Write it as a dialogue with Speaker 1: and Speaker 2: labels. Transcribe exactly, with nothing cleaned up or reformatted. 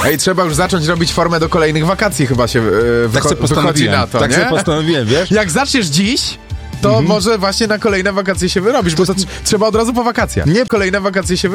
Speaker 1: Ej, trzeba już zacząć robić formę do kolejnych wakacji, chyba się yy,
Speaker 2: Tak sobie
Speaker 1: wychodzi na to,
Speaker 2: tak
Speaker 1: nie?
Speaker 2: sobie postanowiłem, wiesz?
Speaker 1: Jak zaczniesz dziś, to
Speaker 2: Mhm.
Speaker 1: może właśnie na kolejne wakacje się wyrobisz, bo to tr- trzeba od razu po wakacjach. Nie, kolejne wakacje się